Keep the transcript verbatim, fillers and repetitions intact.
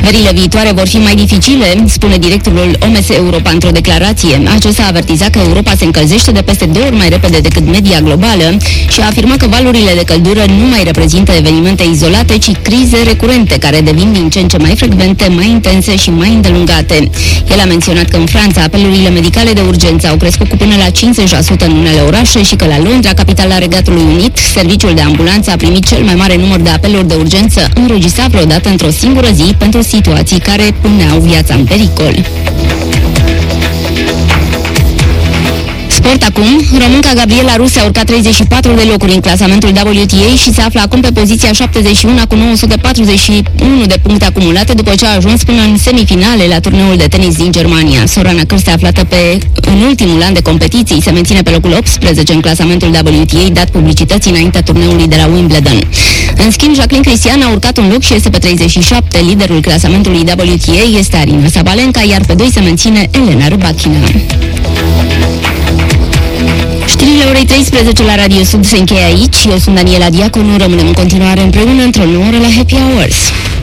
Verile viitoare vor fi mai dificile, spune directorul O M S Europa într-o declarație. Acesta a avertizat că Europa se încălzește de peste două ori mai repede decât media globală și a afirmat că valurile de căldură nu mai reprezintă evenimente izolate, ci crize recurente care devin din ce în ce mai frecvente, mai intense și mai îndelungate. El a menționat că în Franța apelurile medicale de urgență au crescut cu până la cincizeci la sută în unele orașe și că la Londra, capitala Regatului Unit, serviciul de ambulanță a primit cel mai mare număr de apeluri de urgență înregistrat vreodată într-o singură zi pentru situații care puneau viața în pericol. Sport acum, românca Gabriela Ruse a urcat treizeci și patru de locuri în clasamentul W T A și se află acum pe poziția șaptezeci și unu cu nouă sute patruzeci și unu de puncte acumulate după ce a ajuns până în semifinale la turneul de tenis din Germania. Sorana Cârstea, aflată pe în ultimul an de competiții, se menține pe locul optsprezece în clasamentul W T A, dat publicității înaintea turneului de la Wimbledon. În schimb, Jacqueline Cristian a urcat un loc și este pe treizeci și șapte. Liderul clasamentului W T A este Arina Sabalenka, iar pe doi se menține Elena Rybakina. Știrile orei treisprezece la Radio Sud se încheie aici. Eu sunt Daniela Diaconu, rămânem în continuare împreună într-o nouă oră la Happy Hours.